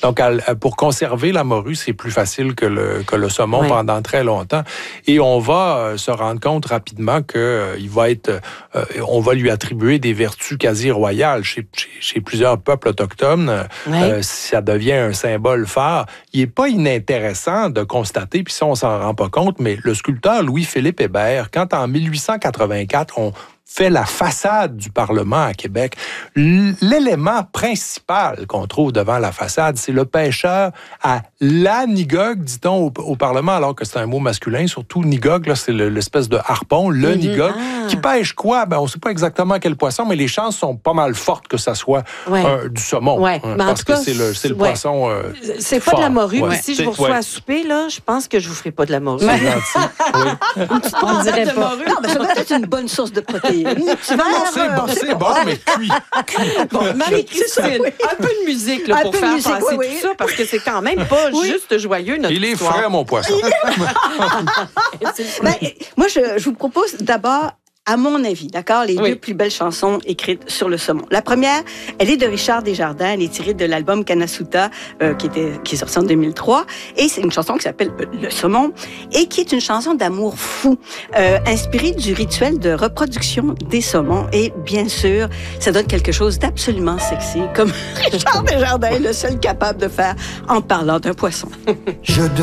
Donc, pour conserver la morue, c'est plus facile que le saumon pendant très longtemps. Et on va se rendre compte rapidement que on va lui attribuer des vertus quasi royales chez plusieurs peuples autochtones. Ça devient un symbole phare. Il n'est pas inintéressant de constater, puis ça, on s'en rend pas compte, mais le sculpteur Louis-Philippe Hébert, quand en 1884, on fait la façade du Parlement à Québec, l'élément principal qu'on trouve devant la façade, c'est le pêcheur à la Nigog, dit-on au Parlement, alors que c'est un mot masculin, surtout Nigog, là, c'est l'espèce de harpon, le Nigog, qui pêche quoi? On ne sait pas exactement quel poisson, mais les chances sont pas mal fortes que ça soit du saumon. Parce que c'est le poisson c'est fort. Pas de la morue. Si je vous reçois à souper, là, je pense que je vous ferai pas de la morue. C'est gentil. On dirait pas. Non, mais ça doit être une bonne source de protéines. C'est bon, mais cuit. Bon, Marie-Christine, un peu de musique là, pour faire passer tout ça, parce que c'est quand même pas juste joyeux, notre histoire. Il est frais, mon poisson. Moi, je vous propose d'abord, à mon avis, d'accord, les deux plus belles chansons écrites sur le saumon. La première, elle est de Richard Desjardins, elle est tirée de l'album Kanasuta, qui est sorti en 2003, et c'est une chanson qui s'appelle Le saumon, et qui est une chanson d'amour fou, inspirée du rituel de reproduction des saumons, et bien sûr, ça donne quelque chose d'absolument sexy, comme Richard Desjardins est le seul capable de faire en parlant d'un poisson.